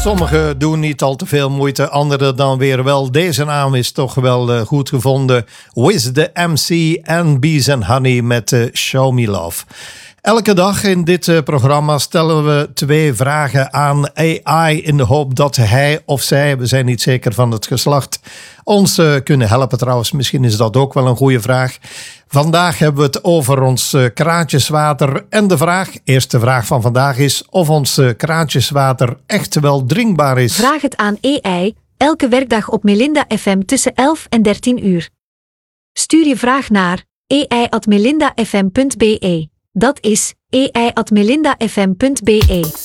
Sommigen doen niet al te veel moeite, anderen dan weer wel. Deze naam is toch wel goed gevonden. Wiz the MC en Bees and Honey met Show Me Love. Elke dag in dit programma stellen we 2 vragen aan AI in de hoop dat hij of zij, we zijn niet zeker van het geslacht, ons kunnen helpen trouwens. Misschien is dat ook wel een goede vraag. Vandaag hebben we het over ons kraantjeswater en de eerste vraag van vandaag is of ons kraantjeswater echt wel drinkbaar is. Vraag het aan AI, elke werkdag op Melinda FM tussen 11 en 13 uur. Stuur je vraag naar ai@melindafm.be. Dat is ai@melindafm.be.